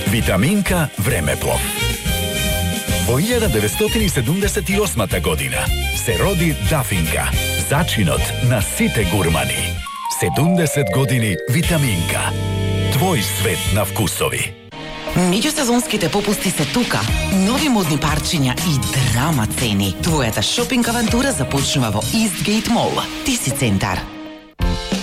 Витаминка Времеплов. Во 1978 година се роди Дафинка, зачинот на сите гурмани. 70 години Витаминка. Твој свет на вкусови. Меѓусезонските попусти се тука. Нови модни парчиња и драма цени. Твојата шопинг авантура започнува во Eastgate Mall. Ти си центар.